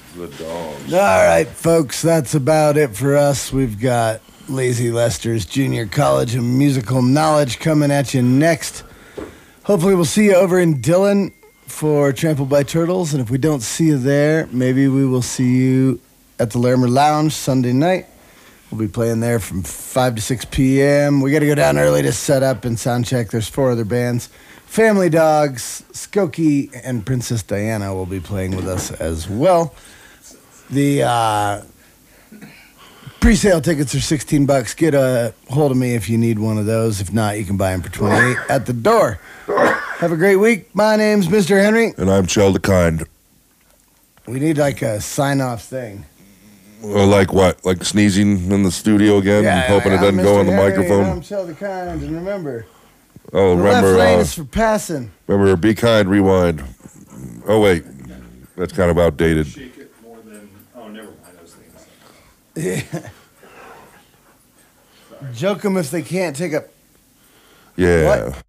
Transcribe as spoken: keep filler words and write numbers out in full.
The dogs. All right, folks, that's about it for us. We've got Lazy Lester's Junior College of Musical Knowledge coming at you next. Hopefully we'll see you over in Dillon for Trampled by Turtles, and if we don't see you there, maybe we will see you at the Larimer Lounge Sunday night. We'll be playing there from five to six p.m. We got to go down early to set up and sound check. There's four other bands. Family Dogs, Skokie, and Princess Diana will be playing with us as well. The uh, pre-sale tickets are sixteen bucks. Get a hold of me if you need one of those. If not, you can buy them for twenty-eight at the door. Have a great week. My name's Mister Henry. And I'm Chell the Kind. We need like a sign-off thing. Well, like what? Like sneezing in the studio again? Yeah, hoping I'm it doesn't Mister go on the Henry, microphone? And I'm Chell the Kind. And remember, oh, the remember, left lane uh, is for passing. remember, be kind, rewind. Oh, wait. That's kind of outdated. Shake it more than, oh, never mind those things. Yeah. Joke them if they can't take a... Yeah. What?